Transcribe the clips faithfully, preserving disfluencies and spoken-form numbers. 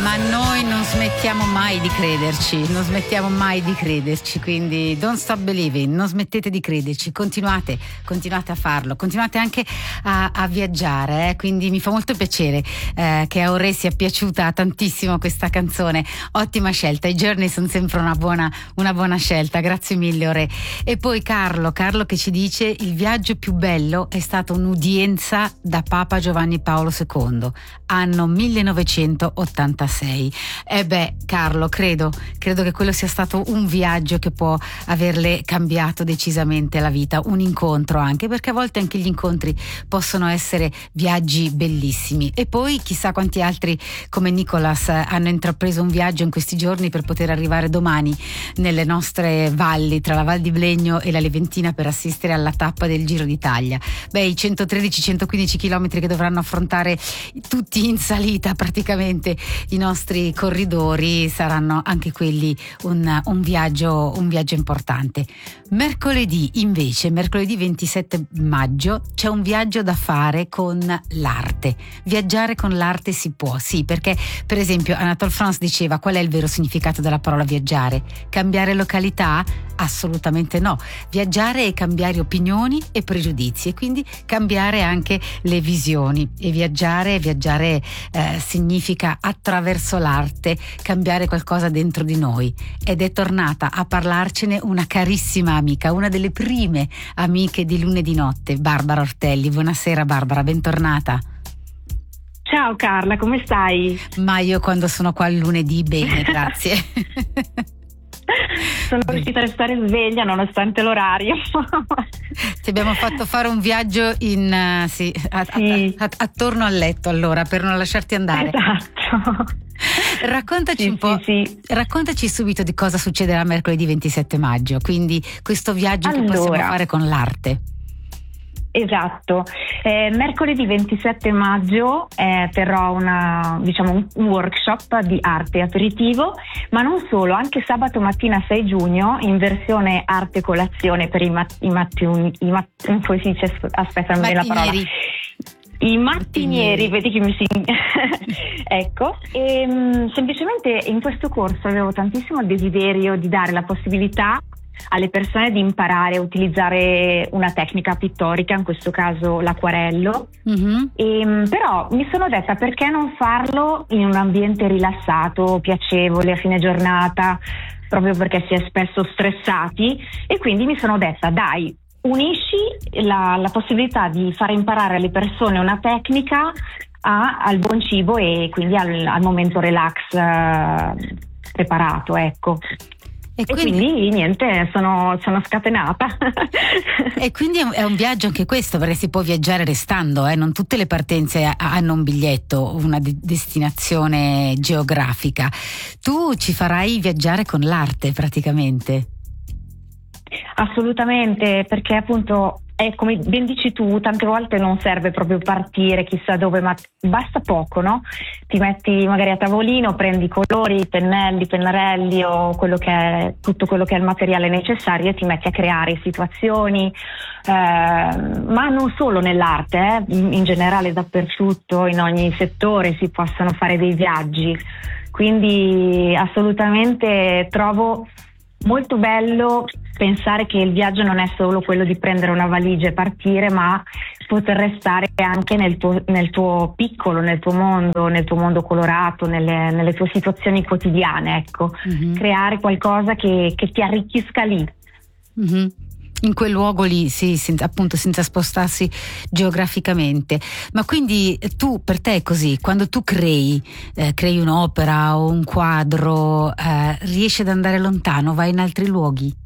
Ma noi non smettiamo mai di crederci, non smettiamo mai di crederci, quindi don't stop believing, non smettete di crederci, continuate, continuate a farlo, continuate anche a, a viaggiare, eh? Quindi mi fa molto piacere eh, che a Aurè sia piaciuta tantissimo questa canzone, ottima scelta, i Journey sono sempre una buona, una buona scelta, grazie mille Aurè. E poi Carlo, Carlo che ci dice: il viaggio più bello è stata un'udienza da Papa Giovanni Paolo secondo, anno millenovecentottantasei. E beh Carlo, credo, credo che quello sia stato un viaggio che può averle cambiato decisamente la vita, un incontro anche, perché a volte anche gli incontri possono essere viaggi bellissimi. E poi chissà quanti altri come Nicolas hanno intrapreso un viaggio in questi giorni per poter arrivare domani nelle nostre valli tra la Val di Blegno e la Leventina per assistere alla tappa del Giro d'Italia. Beh, i centotredici centoquindici chilometri che dovranno affrontare tutti in salita praticamente i nostri corridori saranno anche quelli un, un viaggio un viaggio importante. Mercoledì invece, mercoledì ventisette maggio, c'è un viaggio da fare con l'arte. Viaggiare con l'arte si può, sì, perché per esempio Anatole France diceva: qual è il vero significato della parola viaggiare? Cambiare località? Assolutamente no. Viaggiare è cambiare opinioni e pregiudizi e quindi cambiare anche le visioni. E viaggiare, viaggiare eh, significa attraverso l'arte cambiare qualcosa dentro di noi. Ed è tornata a parlarcene una carissima amica, una delle prime amiche di Lunedì Notte, Barbara Ortelli. Buonasera Barbara, bentornata. Ciao Carla, come stai? Ma io quando sono qua il lunedì bene, grazie. Sono riuscita a restare sveglia nonostante l'orario. Ti abbiamo fatto fare un viaggio in uh, sì, a, sì. A, a, attorno al letto allora per non lasciarti andare. Esatto. Raccontaci sì, un po', sì, sì. Raccontaci subito di cosa succederà mercoledì ventisette maggio, quindi questo viaggio allora, che possiamo fare con l'arte. Esatto, eh, mercoledì ventisette maggio eh, terrò una, diciamo, un, un workshop di arte aperitivo, ma non solo, anche sabato mattina sei giugno in versione arte colazione per i mat, i mattuni, i mat, come si dice, aspetta non mi viene la parola. I mattinieri, vedi che mi si ecco, e mh, semplicemente in questo corso avevo tantissimo desiderio di dare la possibilità alle persone di imparare a utilizzare una tecnica pittorica, in questo caso l'acquarello. Mm-hmm. E, però mi sono detta: perché non farlo in un ambiente rilassato, piacevole, a fine giornata, proprio perché si è spesso stressati, e quindi mi sono detta: dai, unisci la, la possibilità di fare imparare alle persone una tecnica a, al buon cibo e quindi al, al momento relax eh, preparato, ecco. E quindi, e quindi niente, sono, sono scatenata. E quindi è un viaggio anche questo, perché si può viaggiare restando, eh? Non tutte le partenze hanno un biglietto, una de- destinazione geografica. Tu ci farai viaggiare con l'arte praticamente. Assolutamente, perché appunto è come ben dici tu, tante volte non serve proprio partire chissà dove, ma basta poco, no? Ti metti magari a tavolino, prendi i colori, i pennelli, pennarelli o quello che è, tutto quello che è il materiale necessario e ti metti a creare situazioni, eh, ma non solo nell'arte, eh, in, in generale dappertutto, in ogni settore si possono fare dei viaggi, quindi assolutamente trovo molto bello pensare che il viaggio non è solo quello di prendere una valigia e partire, ma poter restare anche nel tuo, nel tuo piccolo, nel tuo mondo, nel tuo mondo colorato, nelle, nelle tue situazioni quotidiane, ecco. Mm-hmm. Creare qualcosa che, che ti arricchisca lì. Mm-hmm. In quel luogo lì, sì, senza, appunto senza spostarsi geograficamente. Ma quindi tu, per te è così, quando tu crei, eh, crei un'opera o un quadro, eh, riesci ad andare lontano, vai in altri luoghi?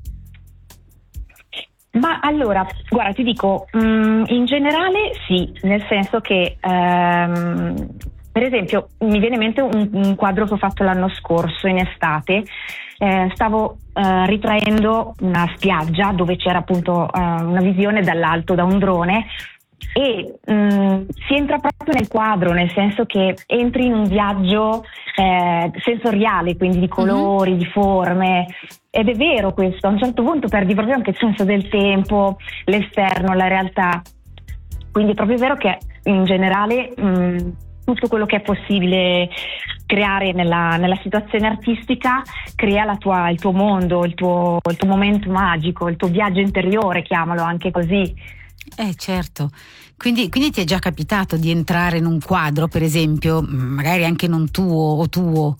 Ma allora, guarda, ti dico, mh, in generale sì, nel senso che ehm, per esempio mi viene in mente un, un quadro che ho fatto l'anno scorso in estate. Eh, stavo eh, ritraendo una spiaggia dove c'era appunto eh, una visione dall'alto da un drone e mh, si entra proprio nel quadro, nel senso che entri in un viaggio eh, sensoriale, quindi di colori, mm-hmm. di forme, ed è vero questo, a un certo punto perdi proprio anche il senso del tempo, l'esterno, la realtà, quindi è proprio vero che in generale mh, tutto quello che è possibile creare nella, nella situazione artistica crea la tua, il tuo mondo, il tuo, il tuo momento magico, il tuo viaggio interiore, chiamalo anche così. Eh certo, quindi, quindi ti è già capitato di entrare in un quadro, per esempio, magari anche non tuo o tuo?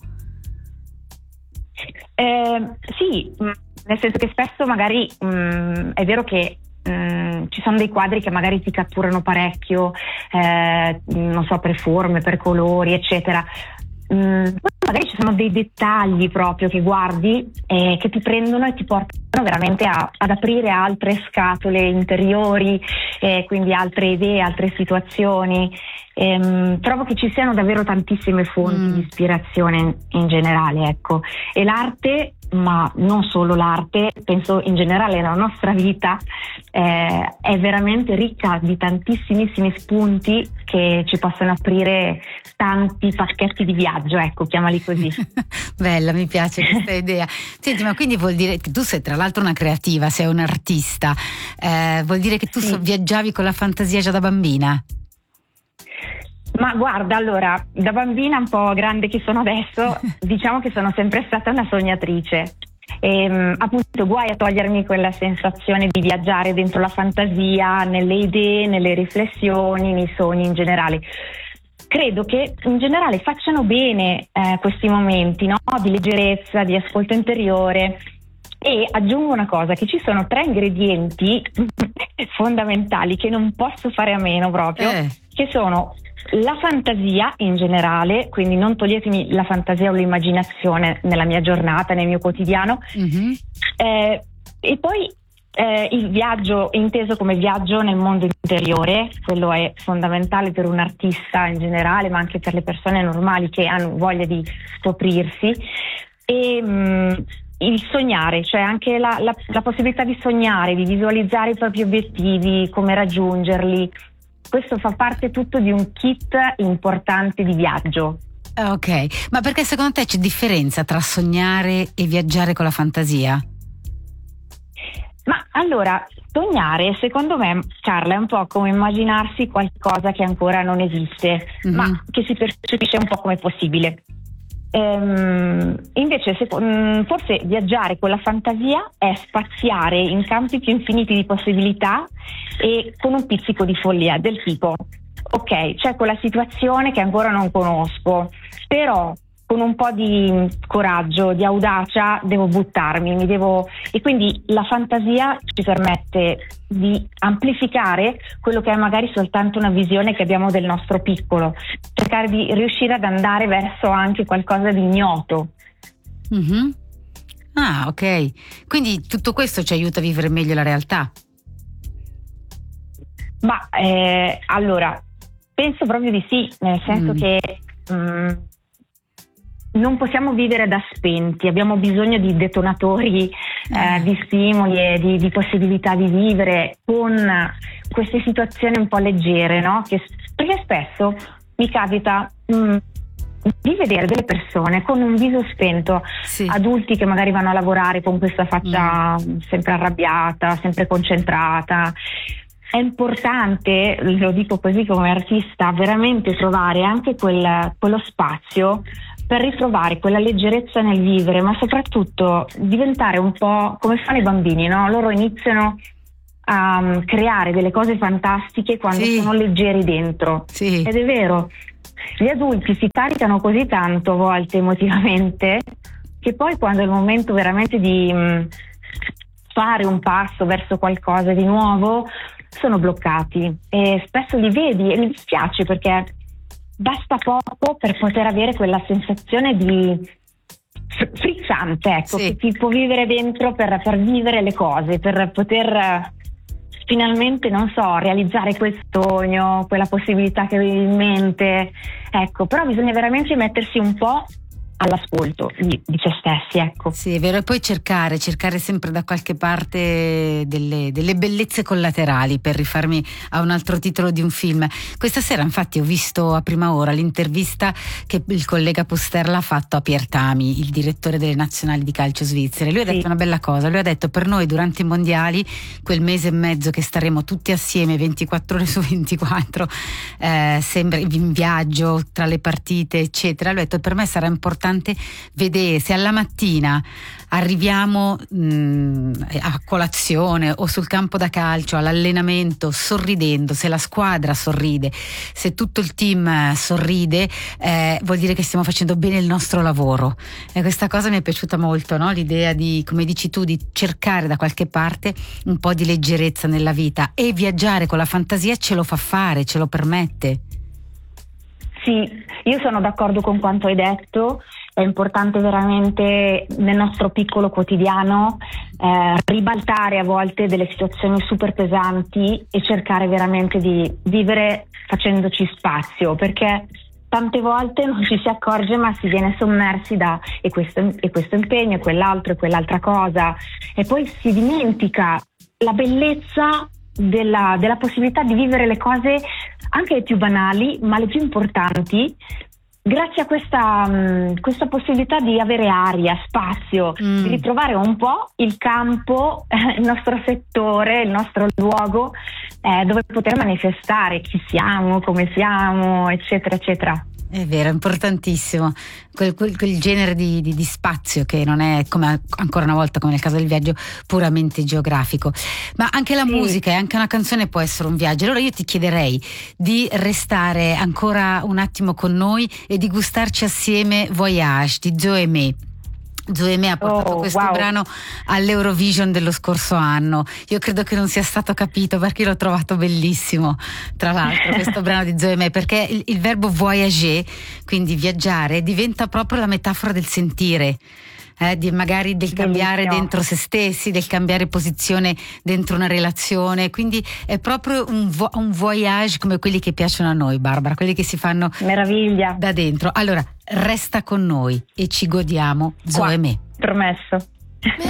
Eh, sì, nel senso che spesso magari mh, è vero che mh, ci sono dei quadri che magari ti catturano parecchio, eh, non so, per forme, per colori, eccetera. Mm, magari ci sono dei dettagli proprio che guardi e che ti prendono e ti portano veramente a, ad aprire altre scatole interiori, e quindi altre idee, altre situazioni. Ehm, trovo che ci siano davvero tantissime fonti mm. di ispirazione in, in generale, ecco. E l'arte, ma non solo l'arte, penso in generale la nostra vita eh, è veramente ricca di tantissimissimi spunti che ci possono aprire tanti pacchetti di viaggio, ecco, chiamali così. Bella, mi piace questa idea. Senti, ma quindi vuol dire che tu sei tra l'altro una creativa, sei un'artista, eh, vuol dire che tu sì. so, viaggiavi con la fantasia già da bambina? Ma guarda, allora, da bambina un po' grande che sono adesso, diciamo che sono sempre stata una sognatrice. E, appunto, guai a togliermi quella sensazione di viaggiare dentro la fantasia, nelle idee, nelle riflessioni, nei sogni in generale. Credo che in generale facciano bene eh, questi momenti, no? Di leggerezza, di ascolto interiore. E aggiungo una cosa, che ci sono tre ingredienti fondamentali che non posso fare a meno proprio, eh. che sono la fantasia in generale, quindi non toglietemi la fantasia o l'immaginazione nella mia giornata, nel mio quotidiano, mm-hmm. eh, e poi eh, il viaggio inteso come viaggio nel mondo interiore, quello è fondamentale per un artista in generale, ma anche per le persone normali che hanno voglia di scoprirsi, e mh, il sognare, cioè anche la, la, la possibilità di sognare, di visualizzare i propri obiettivi, come raggiungerli. Questo fa parte tutto di un kit importante di viaggio. Ok, ma perché secondo te c'è differenza tra sognare e viaggiare con la fantasia? Ma allora, sognare secondo me, Carla, è un po' come immaginarsi qualcosa che ancora non esiste, mm-hmm. ma che si percepisce un po' come possibile. Ehm, invece se, forse viaggiare con la fantasia è spaziare in campi più infiniti di possibilità e con un pizzico di follia, del tipo ok, c'è quella situazione che ancora non conosco, però con un po' di coraggio, di audacia devo buttarmi, mi devo... e quindi la fantasia ci permette di amplificare quello che è magari soltanto una visione che abbiamo del nostro piccolo, cercare di riuscire ad andare verso anche qualcosa di ignoto. Mm-hmm. Ah, ok. Quindi tutto questo ci aiuta a vivere meglio la realtà? Ma eh, allora, penso proprio di sì, nel senso mm. che mh, non possiamo vivere da spenti, abbiamo bisogno di detonatori, eh, di stimoli e di, di possibilità di vivere con queste situazioni un po' leggere, no? Che, perché spesso mi capita mh, di vedere delle persone con un viso spento, sì. adulti che magari vanno a lavorare con questa faccia mm. sempre arrabbiata, sempre concentrata. È importante, lo dico così come artista, veramente trovare anche quel, quello spazio per ritrovare quella leggerezza nel vivere, ma soprattutto diventare un po' come fanno i bambini, no? Loro iniziano a um, creare delle cose fantastiche quando sì. sono leggeri dentro. Sì. Ed è vero, gli adulti si caricano così tanto a volte emotivamente che poi quando è il momento veramente di um, fare un passo verso qualcosa di nuovo sono bloccati, e spesso li vedi e mi dispiace perché basta poco per poter avere quella sensazione di frizzante, ecco, sì. che ti può vivere dentro per, per vivere le cose, per poter finalmente, non so, realizzare quel sogno, quella possibilità che avevi in mente, ecco, però bisogna veramente mettersi un po' all'ascolto di, di se stessi, ecco. Sì, è vero, e poi cercare, cercare sempre da qualche parte delle, delle bellezze collaterali, per rifarmi a un altro titolo di un film. Questa sera infatti ho visto a prima ora l'intervista che il collega Pusterla ha fatto a Pier Tami, il direttore delle nazionali di calcio svizzere. Lui ha Sì. detto una bella cosa, lui ha detto: per noi durante i mondiali, quel mese e mezzo che staremo tutti assieme ventiquattro ore su ventiquattro, eh, sembra in viaggio tra le partite eccetera, lui ha detto: per me sarà importante vedere se alla mattina arriviamo mh, a colazione o sul campo da calcio, all'allenamento, sorridendo, se la squadra sorride, se tutto il team sorride, eh, vuol dire che stiamo facendo bene il nostro lavoro. E questa cosa mi è piaciuta molto, no? L'idea di, come dici tu, di cercare da qualche parte un po' di leggerezza nella vita, e viaggiare con la fantasia ce lo fa fare, ce lo permette. Sì, io sono d'accordo con quanto hai detto. È importante veramente nel nostro piccolo quotidiano eh, ribaltare a volte delle situazioni super pesanti e cercare veramente di vivere facendoci spazio, perché tante volte non ci si accorge, ma si viene sommersi da e questo, e questo impegno, e quell'altro e quell'altra cosa, e poi si dimentica la bellezza della, della possibilità di vivere le cose anche le più banali, ma le più importanti, grazie a questa, um, questa possibilità di avere aria, spazio, mm. di ritrovare un po' il campo, eh, il nostro settore, il nostro luogo eh, dove poter manifestare chi siamo, come siamo, eccetera, eccetera. È vero, è importantissimo quel, quel, quel genere di, di, di spazio che non è, come ancora una volta come nel caso del viaggio, puramente geografico, ma anche la sì. musica e anche una canzone può essere un viaggio. Allora io ti chiederei di restare ancora un attimo con noi e di gustarci assieme Voyage di Zoé Me. Zoé Me ha portato oh, questo wow. brano all'Eurovision dello scorso anno. Io credo che non sia stato capito, perché l'ho trovato bellissimo, tra l'altro, questo brano di Zoé Me, perché il, il verbo voyager, quindi viaggiare, diventa proprio la metafora del sentire, eh, di magari del cambiare Bellissimo. dentro se stessi, del cambiare posizione dentro una relazione. Quindi è proprio un, vo- un voyage come quelli che piacciono a noi, Barbara, quelli che si fanno meraviglia da dentro. Allora resta con noi e ci godiamo Zoé Me. Promesso.